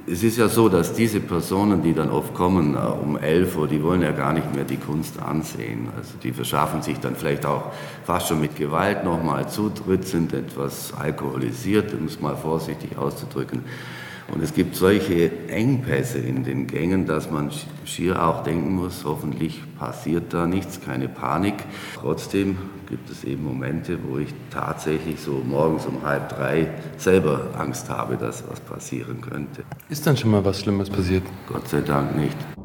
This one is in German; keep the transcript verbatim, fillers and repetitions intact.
Es ist ja so, dass diese Personen, die dann oft kommen um elf Uhr, die wollen ja gar nicht mehr die Kunst ansehen. Also die verschaffen sich dann vielleicht auch fast schon mit Gewalt nochmal Zutritt, sind etwas alkoholisiert, um es mal vorsichtig auszudrücken. Und es gibt solche Engpässe in den Gängen, dass man schier auch denken muss, hoffentlich passiert da nichts, keine Panik. Trotzdem gibt es eben Momente, wo ich tatsächlich so morgens um halb drei selber Angst habe, dass was passieren könnte. Ist dann schon mal was Schlimmes passiert? Gott sei Dank nicht.